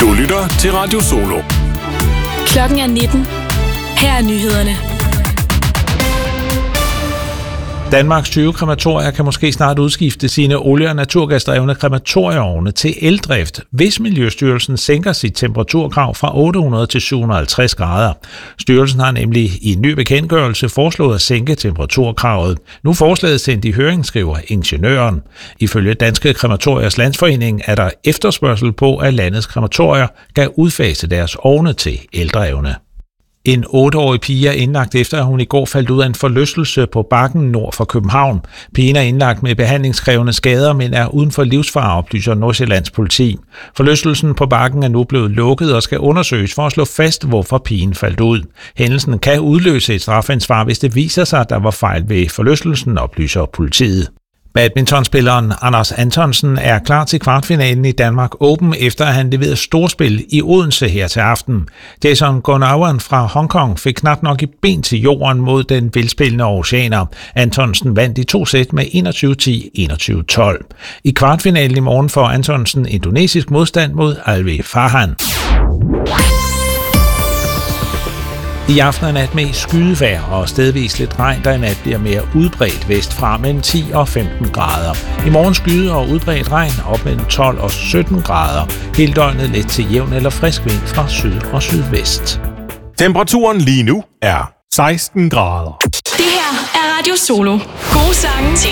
Du lytter til Radio Solo. Klokken er 19. Her er nyhederne. Danmarks 20 krematorier kan måske snart udskifte sine olie- og naturgasdrevne krematorieovne til eldrift, hvis Miljøstyrelsen sænker sit temperaturkrav fra 800 til 750 grader. Styrelsen har nemlig i en ny bekendtgørelse foreslået at sænke temperaturkravet. Nu forslaget sendt i høring, skriver Ingeniøren. Ifølge Danske Krematoriers Landsforening er der efterspørgsel på, at landets krematorier kan udfase deres ovne til eldrevne. En 8-årig pige er indlagt efter, at hun i går faldt ud af en forlystelse på Bakken nord for København. Pigen er indlagt med behandlingskrævende skader, men er uden for livsfare, oplyser Nordsjællands politi. Forlystelsen på Bakken er nu blevet lukket og skal undersøges for at slå fast, hvorfor pigen faldt ud. Hændelsen kan udløse et strafansvar, hvis det viser sig, at der var fejl ved forlystelsen, oplyser politiet. Badmintonspilleren Anders Antonsen er klar til kvartfinalen i Danmark Open, efter at han leverede storspil i Odense her til aften. Jason Gonauan fra Hongkong fik knap nok i ben til jorden mod den velspillende aarhusianer. Antonsen vandt i 2 sæt med 21-10, 21-12. I kvartfinalen i morgen får Antonsen indonesisk modstand mod Alvi Farhan. I aften og nat med skydevejr og stedvis lidt regn, der i nat bliver mere udbredt vestfra mellem 10 og 15 grader. I morgen skyde og udbredt regn op mellem 12 og 17 grader. Hele døgnet let til jævn eller frisk vind fra syd og sydvest. Temperaturen lige nu er 16 grader. Det her er Radio Solo. Gode sange til